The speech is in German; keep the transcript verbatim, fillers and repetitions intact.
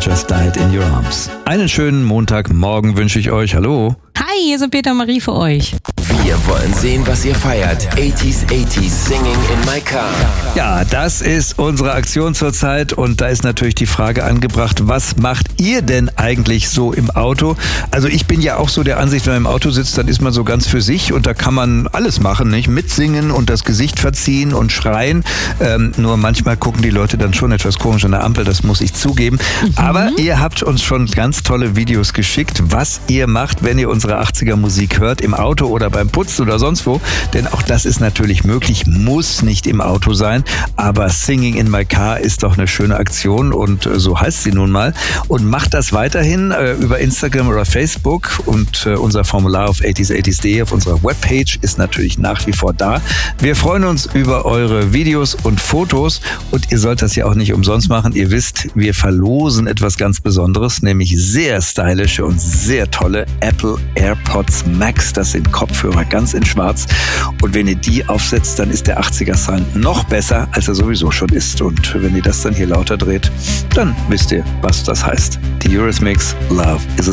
Just Died in Your Arms. Einen schönen Montagmorgen wünsche ich euch. Hallo. Hi, hier sind Peter und Marie für euch. Wir wollen sehen, was ihr feiert. achtziger, achtziger, Singing in My Car. Ja, das ist unsere Aktion zurzeit und da ist natürlich die Frage angebracht, was macht ihr denn eigentlich so im Auto? Also ich bin ja auch so der Ansicht, wenn man im Auto sitzt, dann ist man so ganz für sich und da kann man alles machen, nicht? Mitsingen und das Gesicht verziehen und schreien. Ähm, nur manchmal gucken die Leute dann schon etwas komisch an der Ampel, das muss ich zugeben. Mhm. Aber ihr habt uns schon ganz tolle Videos geschickt, was ihr macht, wenn ihr unsere achtziger Musik hört, im Auto oder beim Putzen oder sonst wo. Denn auch das ist natürlich möglich, muss nicht im Auto sein. Aber Singing in My Car ist doch eine schöne Aktion und äh, so heißt sie nun mal. Und macht das weiterhin äh, über Instagram oder Facebook und äh, unser Formular auf achtziger, achtziger punkt de auf unserer Webpage ist natürlich nach wie vor da. Wir freuen uns über eure Videos und Fotos und ihr sollt das ja auch nicht umsonst machen. Ihr wisst, wir verlosen etwas ganz Besonderes, nämlich sehr stylische und sehr tolle Apple AirPods Max. Das sind Kopfhörer ganz in schwarz. Und wenn ihr die aufsetzt, dann ist der achtziger Sound noch besser, als er sowieso schon ist. Und wenn ihr das dann hier lauter dreht, dann wisst ihr, was das heißt. Die Eurythmics, Love is a